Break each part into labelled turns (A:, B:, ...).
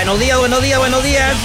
A: Buenos días, buenos días, buenos días.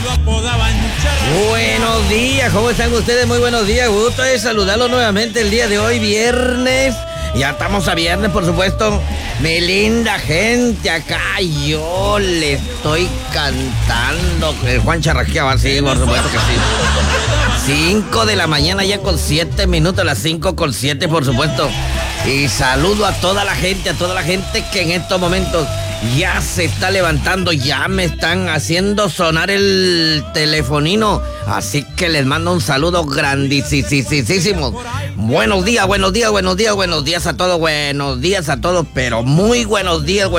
A: Buenos días, ¿cómo están ustedes? Muy buenos días, gusto de saludarlos nuevamente el día de hoy, viernes. Ya estamos a viernes, por supuesto. Mi linda gente, acá yo le estoy cantando. El Juan charraqueaba, sí, por supuesto que sí. 5 de la mañana ya con 7 minutos, las 5 con 7, por supuesto. Y saludo a toda la gente que en estos momentos ya se está levantando, ya me están haciendo sonar el telefonino. Así que les mando un saludo grandísimo. Buenos días, buenos días, buenos días, buenos días a todos, pero muy buenos días.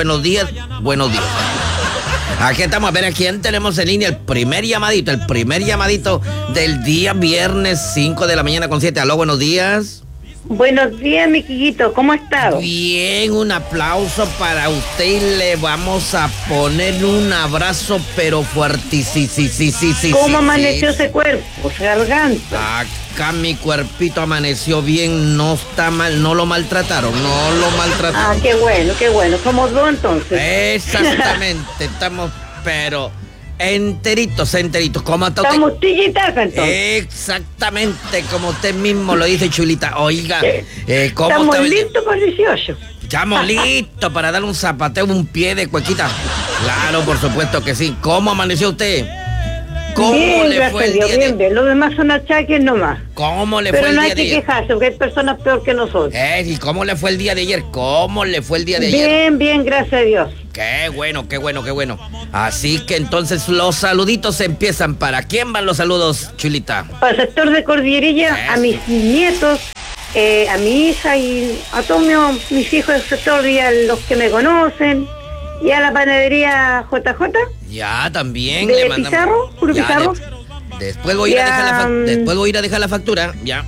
A: Aquí estamos, a ver a quién tenemos en línea. El primer llamadito del día viernes 5 de la mañana con 7. Aló, buenos días.
B: Buenos días, mi Quiquito, ¿cómo ha estado?
A: Bien, un aplauso para usted y le vamos a poner un abrazo, pero fuertísimo.
B: ¿Cómo amaneció ese cuerpo, esa garganta?
A: Acá mi cuerpito amaneció bien, no está mal, no lo maltrataron.
B: Ah, qué bueno, somos dos entonces.
A: Exactamente, estamos, pero enteritos. ¿Cómo está usted?
B: Estamos tillitaca entonces.
A: Exactamente, como usted mismo lo dice, chulita. Oiga, ¿cómo
B: estamos
A: está?
B: listos para el 18.
A: Estamos listos para dar un zapateo, un pie de cuequita. Claro, por supuesto que sí. ¿Cómo amaneció usted? ¿Cómo
B: bien,
A: le fue el día
B: bien. Los demás son achaques nomás.
A: ¿Cómo le fue el día de ayer?
B: Pero no hay que quejarse, porque hay personas peor que nosotros.
A: ¿Y cómo le fue el día de ayer? Bien,
B: gracias a Dios.
A: Qué bueno. Así que entonces los saluditos empiezan. ¿Para quién van los saludos, chulita?
B: Para el sector de Cordillerilla, a mis nietos, a mi hija y a todos mis hijos del sector y a los que me conocen. Y a la panadería JJ.
A: Ya, también.
B: De
A: le mandamos.
B: Pizarro.
A: Después voy a ir a dejar la factura, ya.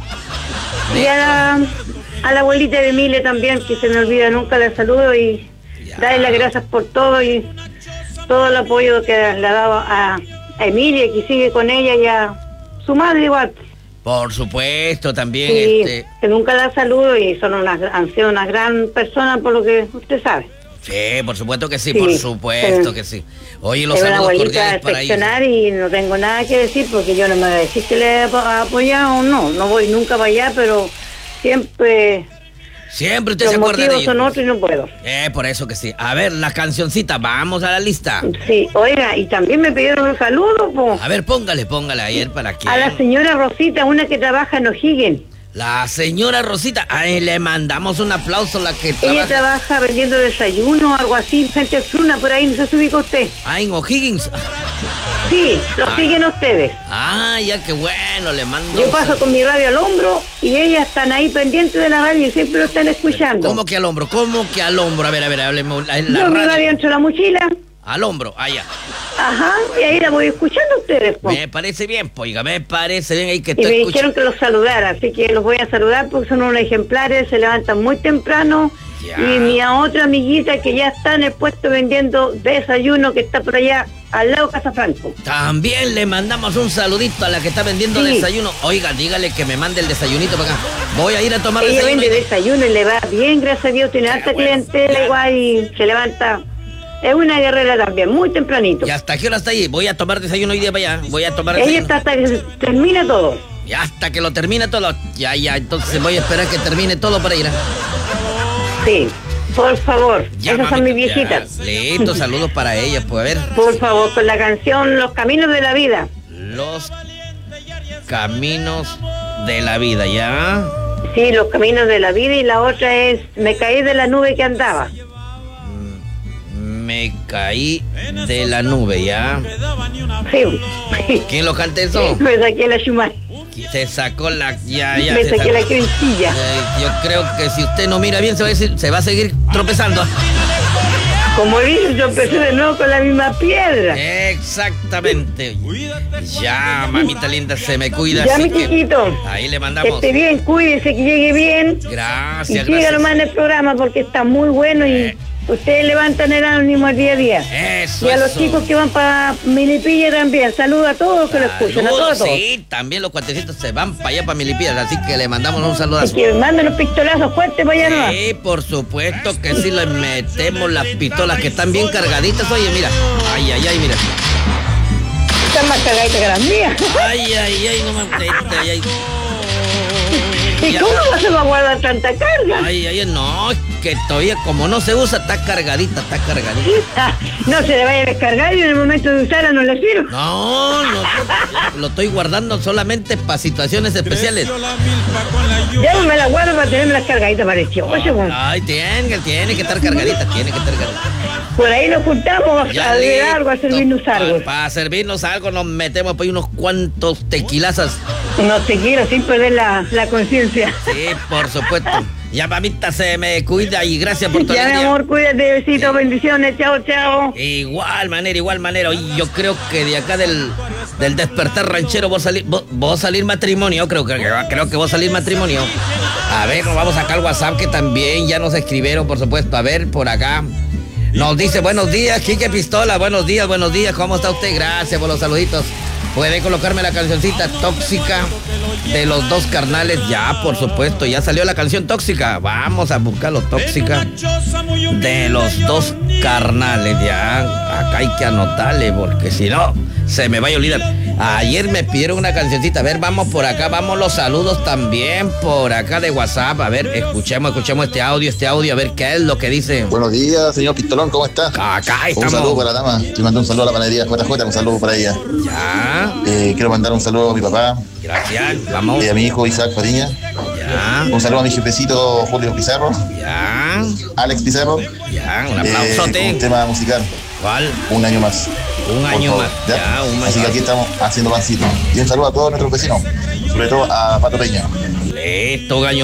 B: Y a la abuelita de Emile también, que se me olvida nunca, la saludo y darle las gracias por todo y todo el apoyo que le ha dado a Emilia, que sigue con ella, y a su madre igual.
A: Por supuesto, también.
B: Sí, que nunca la saludo y han sido una gran persona, por lo que usted sabe.
A: Sí, por supuesto que sí, que sí. Oye, los saludos cordiales para ellos.
B: Y no tengo nada que decir, porque yo no me voy a decir que le he apoyado o no voy nunca para allá, pero siempre
A: usted se acuerda de ellos.
B: Los motivos son otros y no puedo.
A: Por eso que sí. A ver, la cancioncita, vamos a la lista.
B: Sí, oiga, y también me pidieron un saludo, po.
A: A ver, póngale ayer para que...
B: A la señora Rosita, una que trabaja en O'Higgins.
A: La señora Rosita, le mandamos un aplauso, la que trabaja.
B: Ella trabaja vendiendo desayuno o algo así, frente al Fruna, por ahí, no se ubica usted.
A: En O'Higgins.
B: Sí, lo siguen ustedes.
A: Ya, qué bueno, le mando...
B: Yo paso con mi radio al hombro y ellas están ahí pendientes de la radio y siempre lo están escuchando.
A: ¿Cómo que al hombro? A ver, hablemos.
B: Yo mi radio entre la mochila.
A: Al hombro, allá.
B: Ajá, y ahí la voy escuchando a ustedes, po.
A: Me parece bien, oiga, me parece bien ahí que
B: y me dijeron que los saludara, así que los voy a saludar porque son unos ejemplares, se levantan muy temprano. Ya. Y mi otra amiguita que ya está en el puesto vendiendo desayuno, que está por allá al lado de Casa Franco.
A: También le mandamos un saludito a la que está vendiendo desayuno. Oiga, dígale que me mande el desayunito para acá. Voy a ir a tomar
B: desayuno. Ella vende
A: y...
B: desayuno y le va bien, gracias a Dios, tiene alta clientela igual y se levanta. Es una guerrera también, muy tempranito.
A: ¿Y hasta qué hora está ahí? Voy a tomar desayuno hoy día para allá.
B: Ella está hasta que termina todo.
A: Y hasta que lo termine todo. Ya, entonces voy a esperar que termine todo para ir.
B: Sí, por favor. Esas son mis viejitas.
A: Listo, saludos para ellas, pues a ver.
B: Por favor, con la canción Los Caminos de la Vida.
A: Los Caminos de la Vida, ¿ya?
B: Sí, Los Caminos de la Vida, y la otra es Me caí de la nube que andaba.
A: Me caí de la nube, ¿ya?
B: Sí.
A: ¿Quién lo canta eso?
B: Me saqué la Schumann.
A: Se sacó la... Ya.
B: Me saqué la cristilla.
A: Yo creo que si usted no mira bien se va a seguir tropezando.
B: Como dices, yo empecé de nuevo con la misma piedra.
A: Exactamente. Ya, mamita linda, se me cuida.
B: Ya, mi chiquito.
A: Ahí le mandamos.
B: Que esté bien, cuídese, que llegue bien.
A: Gracias.
B: Y sígalo más en el programa porque está muy bueno y Ustedes levantan el ánimo al día a día.
A: Eso,
B: Y a los
A: eso.
B: chicos que van para Milipilla también. Saluda a todos que lo escuchan, a todos.
A: Sí, también los cuatecitos se van para allá, para Milipillas, así que le mandamos un
B: Y
A: saludazo.
B: que manden los pistolazos fuertes para allá nomás.
A: Sí, por supuesto que sí, le metemos las pistolas que están bien cargaditas. Oye, mira, ay, ay, ay, mira.
B: Están más cargaditas que las mías.
A: Ay, ay, ay, no me... Ay, ay.
B: ¿Y
A: Ya.
B: cómo vas a guardar tanta carga?
A: Ay, ay, no, que todavía como no se usa, está cargadita, está cargadita.
B: No se le vaya a descargar y en el momento de usarla no le sirve.
A: No, no, lo estoy guardando solamente para situaciones especiales.
B: Ya no me la guardo para tenerme las cargaditas pareciosas.
A: Ay, tiene que estar cargadita, tiene que estar cargadita.
B: Por ahí nos juntamos a beber algo, a servirnos algo.
A: Para servirnos algo nos metemos por ahí unos cuantos tequilazas.
B: No te quiero sin perder la conciencia.
A: Sí, por supuesto. Ya, mamita, se me cuida y gracias por todo
B: Ya,
A: el
B: mi
A: día.
B: amor, cuídate, besitos, bendiciones, chao, chao.
A: Igual manera. Y yo creo que de acá del despertar ranchero vos salir matrimonio. Creo que vos salir matrimonio. A ver, nos vamos acá al WhatsApp que también ya nos escribieron, por supuesto. A ver, por acá. Nos dice, buenos días, Quique Pistola, buenos días, ¿cómo está usted? Gracias por los saluditos. ¿Puede colocarme la cancioncita Tóxica de los dos carnales? Ya, por supuesto, ya salió la canción Tóxica. Vamos a buscarlo, Tóxica de los dos carnales. Ya, acá hay que anotarle porque si no, se me va a olvidar. Ayer me pidieron una cancioncita. A ver, vamos por acá, vamos los saludos también por acá de WhatsApp. A ver, escuchemos este audio, a ver qué es lo que dice.
C: Buenos días, señor Pistolón, ¿cómo está?
A: Acá estamos.
C: Un saludo para la dama. Le mandé un saludo a la panadería JJ, un saludo para ella.
A: Ya,
C: Quiero mandar un saludo a mi papá,
A: gracias, vamos.
C: a mi hijo Isaac Patiña.
A: Ya,
C: Un saludo a mi jefecito Julio Pizarro,
A: ya,
C: Alex Pizarro.
A: ya, un
C: Con
A: aplausote.
C: un tema musical,
A: ¿Cuál?
C: un año más.
A: Un
C: Por
A: año
C: favor,
A: más.
C: ¿ya?
A: Ya, un año
C: Así que
A: más.
C: aquí estamos haciendo pancito. Y un saludo a todos nuestros vecinos, sobre todo a Pato Peña.
A: Listo, Gaño.